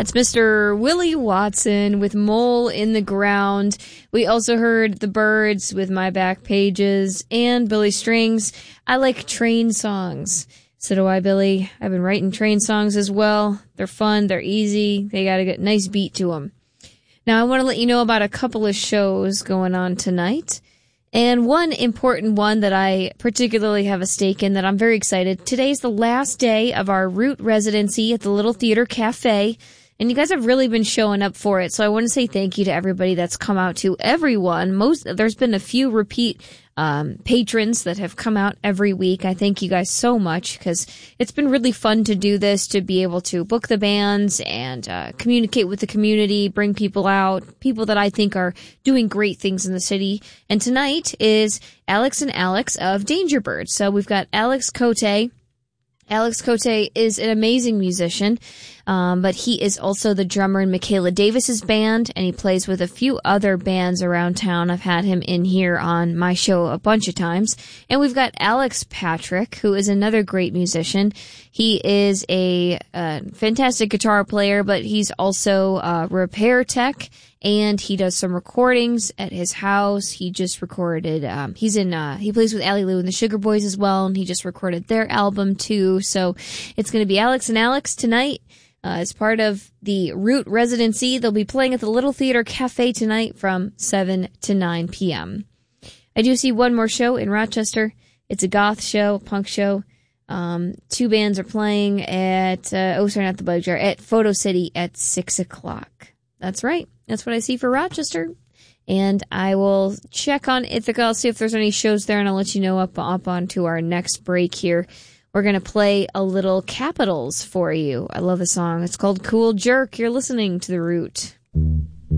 That's Mr. Willie Watson with Mole in the Ground. We also heard The Byrds with My Back Pages and Billy Strings. I like train songs. So do I, Billy. I've been writing train songs as well. They're fun. They're easy. They got a nice beat to them. Now, I want to let you know about a couple of shows going on tonight. And one important one that I particularly have a stake in that I'm very excited. Today's the last day of our Root residency at the Little Theater Cafe. And you guys have really been showing up for it. So I want to say thank you to everybody that's come out, to everyone. There's been a few repeat patrons that have come out every week. I thank you guys so much because it's been really fun to do this, to be able to book the bands and communicate with the community, bring people out, people that I think are doing great things in the city. And tonight is Alex and Alex of Dangerbird. So we've got Alex Cote. Alex Cote is an amazing musician, but he is also the drummer in Michaela Davis's band, and he plays with a few other bands around town. I've had him in here on my show a bunch of times. And we've got Alex Patrick, who is another great musician. He is a fantastic guitar player, but he's also a repair tech, and he does some recordings at his house. He just recorded, he plays with Allie Lou and the Sugar Boys as well, and he just recorded their album too. So it's going to be Alex and Alex tonight. As part of the Root residency, they'll be playing at the Little Theater Cafe tonight from 7 to 9 p.m. I do see one more show in Rochester. It's a goth show, a punk show. Two bands are playing at, not the Bug Jar, at Photo City at 6 o'clock. That's right. That's what I see for Rochester. And I will check on Ithaca. I'll see if there's any shows there, and I'll let you know up onto our next break here. We're going to play a little Capitals for you. I love the song. It's called Cool Jerk. You're listening to The Root.